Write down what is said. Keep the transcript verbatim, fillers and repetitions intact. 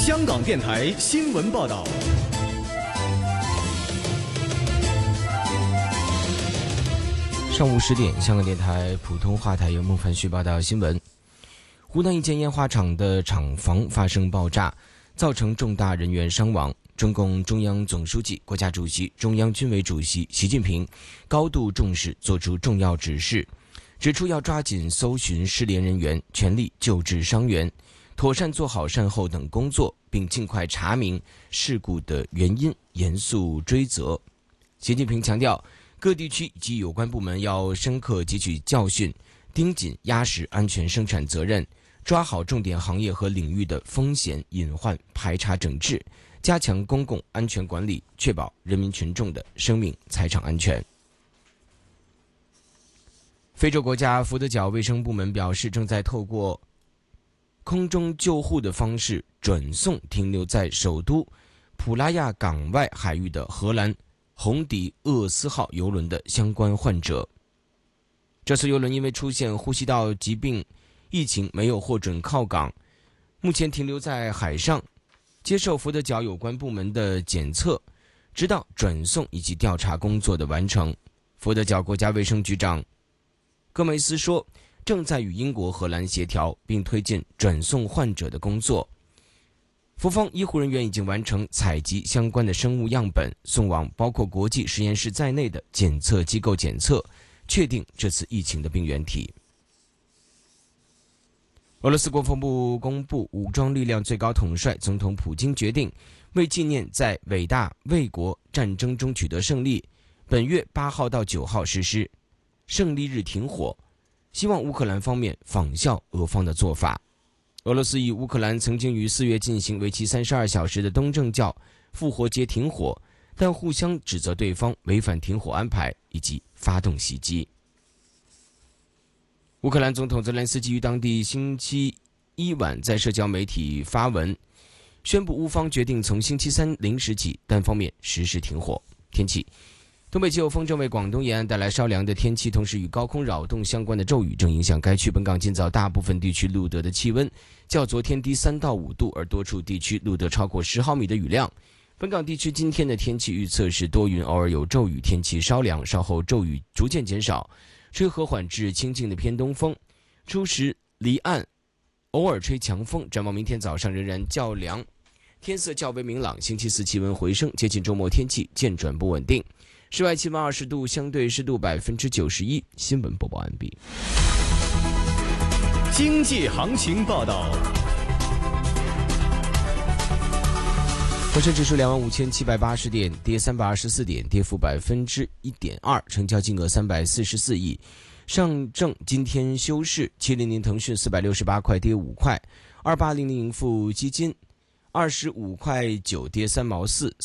香港电台新闻报道。 上午十点，香港电台普通话台由孟凡旭报道新闻。湖南一间烟花厂的厂房发生爆炸，造成重大人员伤亡。中共中央总书记、国家主席、中央军委主席习近平高度重视，作出重要指示，指出要抓紧搜寻失联人员，全力救治伤员，妥善做好善后等工作，并尽快查明事故的原因，严肃追责。习近平强调，各地区及有关部门要深刻汲取教训，盯紧压实安全生产责任，抓好重点行业和领域的风险隐患，排查整治，加强公共安全管理，确保人民群众的生命财产安全。非洲国家福德角卫生部门表示，正在透过空中救护的方式转送停留在首都普拉亚港外海域的荷兰红迪厄斯号邮轮的相关患者。这艘邮轮因为出现呼吸道疾病疫情，没有获准靠港，目前停留在海上，接受福德角有关部门的检测，直到转送以及调查工作的完成。福德角国家卫生局长戈梅斯说，正在与英国、荷兰协调，并推进转送患者的工作。福方医护人员已经完成采集相关的生物样本，送往包括国际实验室在内的检测机构检测，确定这次疫情的病原体。俄罗斯国防部公布，武装力量最高统帅总统普京决定，为纪念在伟大卫国战争中取得胜利，本月八号到九号实施胜利日停火，希望乌克兰方面仿效俄方的做法。俄罗斯与乌克兰曾经于四月进行为期三十二小时的东正教复活节停火，但互相指责对方违反停火安排以及发动袭击。乌克兰总统泽连斯基于当地星期一晚在社交媒体发文，宣布乌方决定从星期三零时起单方面实施停火。天气，东北季候风正为广东沿岸带来稍凉的天气，同时与高空扰动相关的骤雨正影响该区。本港今早大部分地区录得的气温较昨天低三到五度，而多处地区录得超过十毫米的雨量。本港地区今天的天气预测是多云，偶尔有骤雨，天气稍凉，稍后骤雨逐渐减少，吹和缓至清劲的偏东风，初时离岸偶尔吹强风。展望明天早上仍然较凉，天色较为明朗。星期四气温回升，接近周末天气渐转不稳定。室外气温二十度，相对湿度百分之九十一。新闻播报完毕。 经济行情报道。 恒生指数两万五千七百八十点，跌三百二十四点，跌幅百分之一点二，成交金额三百四十四亿。上证今天休市，七零零腾讯四百六十八块，跌五块；二八零零盈富基金二十五块九，跌三毛四。